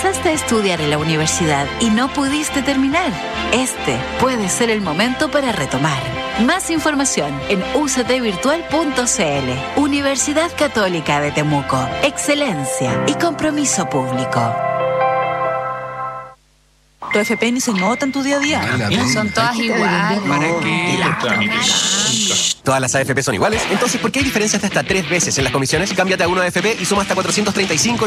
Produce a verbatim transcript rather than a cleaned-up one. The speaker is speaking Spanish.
Empezaste a estudiar en la universidad y no pudiste terminar. Este puede ser el momento para retomar. Más información en u c t virtual punto c l. Universidad Católica de Temuco. Excelencia y compromiso público. Tu F P ni se nota en tu día a día. Son todas iguales. ¿Para qué? ¿Todas las A F P son iguales? Entonces, ¿por qué hay diferencias de hasta tres veces en las comisiones? Cámbiate a uno A F P y suma hasta cuatrocientos treinta y cinco